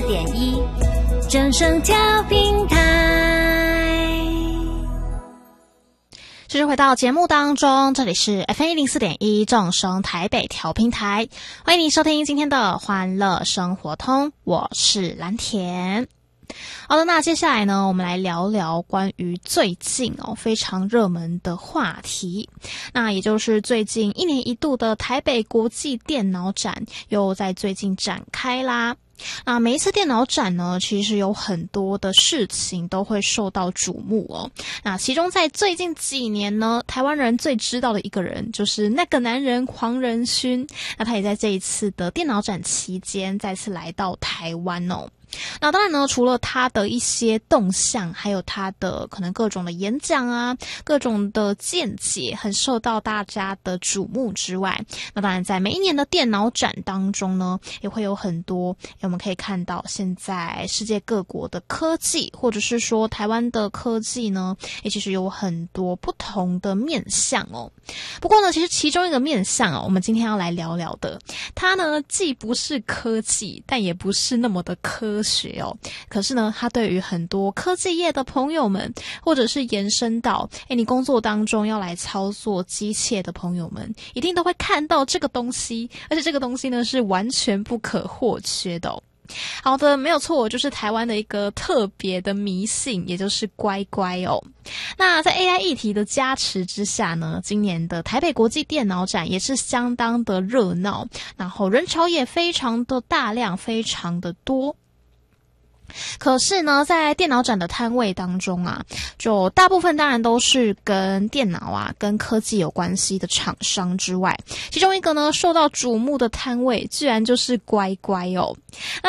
104.1正声调频台。 继续回到节目当中，这里是 FM104.1正声台北调频台，欢迎您收听今天的欢乐生活通，我是蓝田。好的，那接下来呢，我们来聊聊关于最近非常热门的话题，那也就是最近1年1度的台北国际电脑展又在最近展开啦。那每一次电脑展呢，其实有很多的事情都会受到瞩目哦。那其中在最近几年呢，台湾人最知道的一个人就是那个男人黄仁勋。那他也在这一次的电脑展期间再次来到台湾哦。那当然呢，除了他的一些动向，还有他的可能各种的演讲啊，各种的见解很受到大家的瞩目之外，那当然在每一年的电脑展当中呢，也会有很多我们可以看到现在世界各国的科技，或者是说台湾的科技呢，也其实有很多不同的面向哦。不过呢，其实其中一个面向我们今天要来聊聊的，它呢既不是科技，但也不是那么的科学哦。可是呢，它对于很多科技业的朋友们，或者是延伸到你工作当中要来操作机械的朋友们，一定都会看到这个东西，而且这个东西呢是完全不可或缺的哦。好的，没有错，就是台湾的一个特别的迷信，也就是乖乖哦。那在 AI 议题的加持之下呢，今年的台北国际电脑展也是相当的热闹，然后人潮也非常的大量，非常的多。可是呢，在电脑展的摊位当中啊，就大部分当然都是跟电脑啊、跟科技有关系的厂商之外，其中一个呢受到瞩目的摊位，居然就是乖乖哦。